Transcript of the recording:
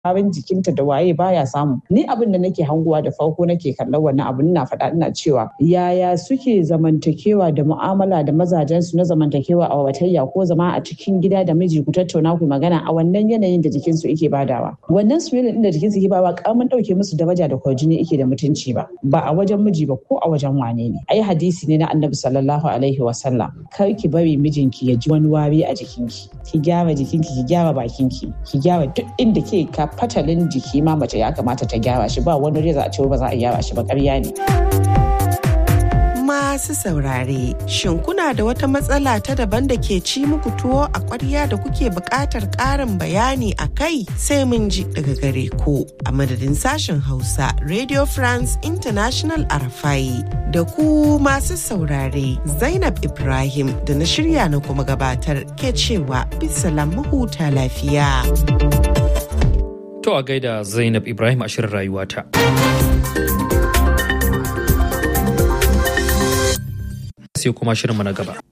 abin jikinta da waye baya samu. Ni abin da nake hanguwa da farko nake kallon wannan abin ina faɗa ina cewa yaya suke zamantakewa da mu'amala da mazajensu na zamantakewa a watayya ko zama a cikin gida da miji ku tattauna ku magana a wannan yanayin da jikinsu yake badawa. Wannan swelling din da jikinsu yake badawa kamun dauke musu daraja da kwarjini yake da mutunci ba a wajen miji ba ko a wajen wane ne. Ai hadisi ne na Annabi sallallahu alaihi wasallam, kar ki bari mijinki ya ji wani wari a jikinki. Ki gyara jikinki, ki gyara bakinki, ki gyara duk inda ke fatalin jiki ma mace ya kamata ta gyara shi, ba wani reza a ce ba za a gyara shi ba, ƙarya ne. Masu saurare, shin kuna da wata matsala ta daban da ke ci muku tuwo a ƙwarya da kuke buƙatar ƙarin bayani a kai? Sai mun ji daga gare ku. A madadin sashen Hausa Radio France International Arafai da ku masu saurare, Zainab Ibrahim da na shirya na kuma gabatar ke cewa bisalam huta lafiya. To a gaida Zainab Ibrahim a shirin rayuwata. Sai kuma shirinmu na gaba.